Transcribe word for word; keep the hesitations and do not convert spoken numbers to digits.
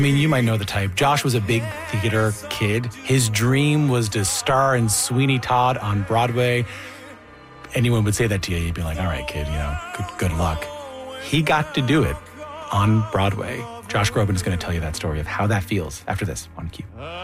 I mean, you might know the type. Josh was a big theater kid. His dream was to star in Sweeney Todd on Broadway. Anyone would say that to you, you'd be like, all right, kid, you know, good, good luck. He got to do it on Broadway. Josh Groban is going to tell you that story of how that feels after this on Q.